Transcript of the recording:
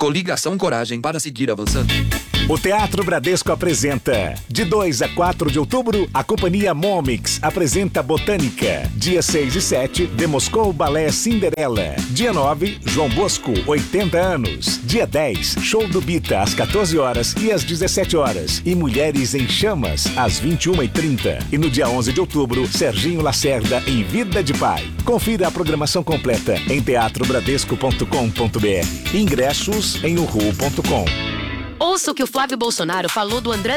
Coligação Coragem para seguir avançando. O Teatro Bradesco apresenta. De 2 a 4 de outubro, a companhia Momix apresenta Botânica. Dia 6 e 7, Demoscou Balé Cinderela. Dia 9, João Bosco, 80 anos. Dia 10, Show do Bita, às 14 horas e às 17 horas. E Mulheres em Chamas, às 21h30. E no dia 11 de outubro, Serginho Lacerda em Vida de Pai. Confira a programação completa em teatrobradesco.com.br. Ingressos em uhu.com. Ouça o que o Flávio Bolsonaro falou do André